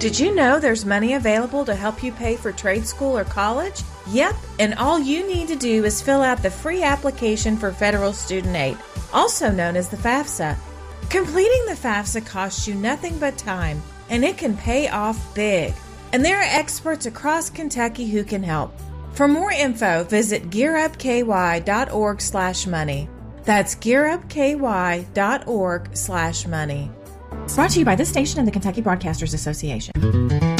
Did you know there's money available to help you pay for trade school or college? Yep, and all you need to do is fill out the free application for federal student aid, also known as the FAFSA. Completing the FAFSA costs you nothing but time, and it can pay off big. And there are experts across Kentucky who can help. For more info, visit gearupky.org/money. That's gearupky.org/money. Brought to you by this station and the Kentucky Broadcasters Association.